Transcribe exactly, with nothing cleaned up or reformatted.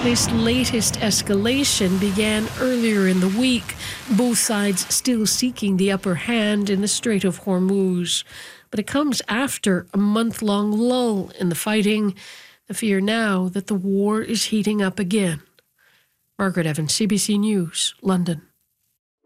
This latest escalation began earlier in the week, both sides still seeking the upper hand in the Strait of Hormuz. But it comes after a month-long lull in the fighting, the fear now that the war is heating up again. Margaret Evans, C B C News, London.